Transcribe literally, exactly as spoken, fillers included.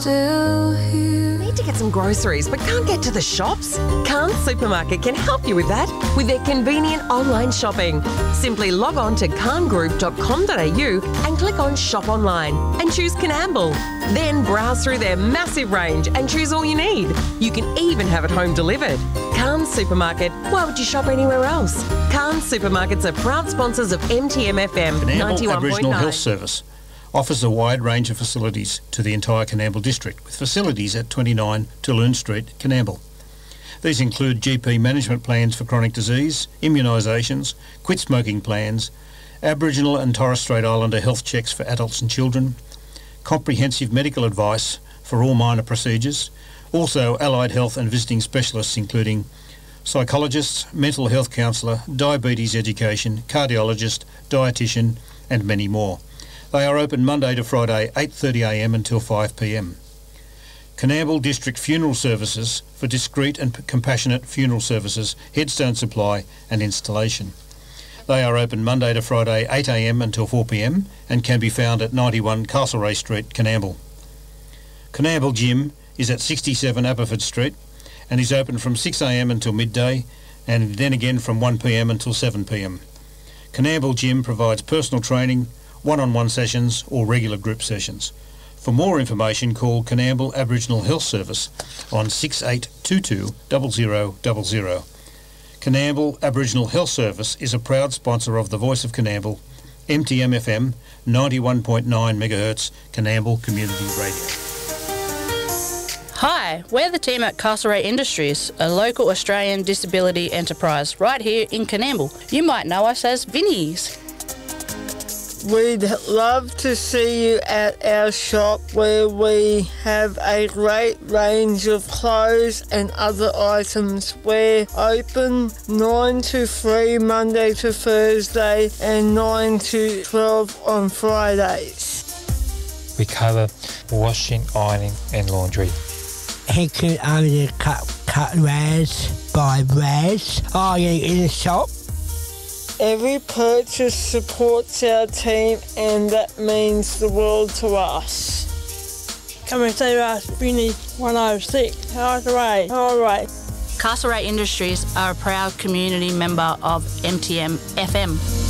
still here. Need to get some groceries but can't get to the shops? Carnes Supermarket can help you with that with their convenient online shopping. Simply log on to carn group dot com dot a u and click on Shop Online and choose Coonamble. Then browse through their massive range and choose all you need. You can even have it home delivered. Carnes Supermarket, why would you shop anywhere else? Carnes Supermarkets are proud sponsors of M T M F M ninety-one point nine. Aboriginal Health Service offers a wide range of facilities to the entire Coonamble district, with facilities at twenty-nine Tulloon Street, Coonamble. These include G P management plans for chronic disease, immunisations, quit smoking plans, Aboriginal and Torres Strait Islander health checks for adults and children, comprehensive medical advice for all minor procedures, also allied health and visiting specialists including psychologists, mental health counsellor, diabetes education, cardiologist, dietitian and many more. They are open Monday to Friday, eight thirty a m until five p m. Coonamble District Funeral Services for discreet and p- compassionate funeral services, headstone supply and installation. They are open Monday to Friday, eight a m until four p m and can be found at ninety-one Castlereagh Street, Coonamble. Coonamble Gym is at sixty-seven Aberford Street and is open from six a m until midday and then again from one p m until seven p m. Coonamble Gym provides personal training, one-on-one sessions or regular group sessions. For more information, call Coonamble Aboriginal Health Service on six eight two two, zero zero zero zero. Coonamble Aboriginal Health Service is a proud sponsor of the Voice of Coonamble, M T M F M, ninety-one point nine megahertz, Coonamble Community Radio. Hi, we're the team at Castlereagh Industries, a local Australian disability enterprise right here in Coonamble. You might know us as Vinnies. We'd love to see you at our shop where we have a great range of clothes and other items. We're open nine to three Monday to Thursday and nine to twelve on Fridays. We cover washing, ironing and laundry. He could only cut, cut rags by rags. Are you in the shop? Every purchase supports our team and that means the world to us. Come and see us, Vinny one oh six, Castlereagh, Castlereagh. Castlereagh Industries are a proud community member of M T M F M.